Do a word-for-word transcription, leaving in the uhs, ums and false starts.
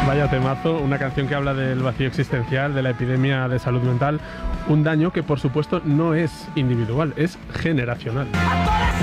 Vaya temazo, una canción que habla del vacío existencial, de la epidemia de salud mental, un daño que por supuesto no es individual, es generacional. A todas